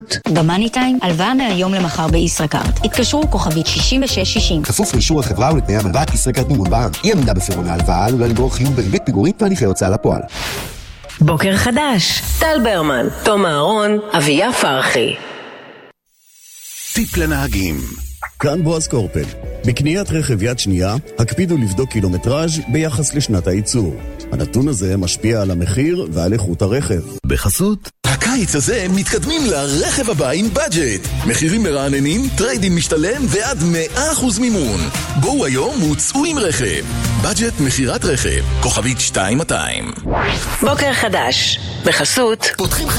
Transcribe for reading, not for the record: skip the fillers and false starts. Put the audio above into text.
במאני טיים, הלוואה מהיום למחר בישראכרט. התקשרו כוכבית 6660. כפוף לאישור החברה ולתנאי המלווה, ישראכרט מימון בע"מ. אי עמידה בפירעון ההלוואה עלולה לגרור חיוב בריבית פיגורים והליכי הוצאה לפועל. בוקר חדש. טל ברמן, תום אהרון, אביה פרחי. טיפ לנהגים. כאן בועז קורפל. בקניית רכב יד שנייה, הקפידו לבדוק קילומטראז' ביחס לשנת הייצור. הנתון הזה משפיע על המחיר ועל איכות הרכב. בחסות הקיץ הזה מתקדמים לרכב הבא עם בדג'ט. מחירים מרעננים, טריידים משתלם ועד 100% מימון. בואו היום וצאו עם רכב. בדג'ט מחירת רכב, כוכבית 2200. בוקר חדש. בחסות פותחים